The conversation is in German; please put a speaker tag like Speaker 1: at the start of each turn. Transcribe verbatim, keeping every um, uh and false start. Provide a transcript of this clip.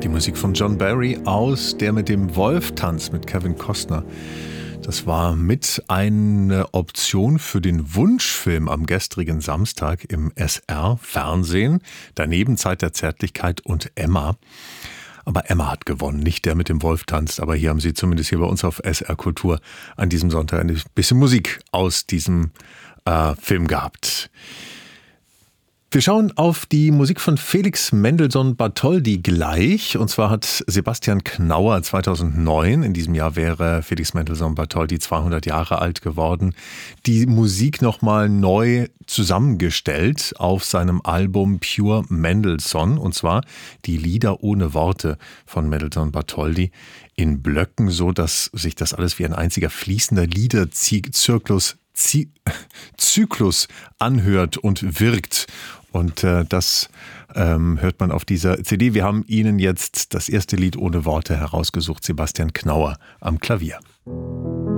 Speaker 1: Die Musik von John Barry aus Der mit dem Wolf tanzt mit Kevin Costner. Das war mit eine Option für den Wunschfilm am gestrigen Samstag im S R-Fernsehen. Daneben Zeit der Zärtlichkeit und Emma. Aber Emma hat gewonnen, nicht Der mit dem Wolf tanzt. Aber hier haben Sie zumindest hier bei uns auf S R Kultur an diesem Sonntag ein bisschen Musik aus diesem äh, Film gehabt. Wir schauen auf die Musik von Felix Mendelssohn Bartholdy gleich. Und zwar hat Sebastian Knauer zweitausendneun, in diesem Jahr wäre Felix Mendelssohn Bartholdy zweihundert Jahre alt geworden, die Musik nochmal neu zusammengestellt auf seinem Album Pure Mendelssohn. Und zwar die Lieder ohne Worte von Mendelssohn Bartholdy in Blöcken, so dass sich das alles wie ein einziger fließender Liederzyklus Zyklus anhört und wirkt. Und äh, das ähm, hört man auf dieser C D. Wir haben Ihnen jetzt das erste Lied ohne Worte herausgesucht, Sebastian Knauer am Klavier.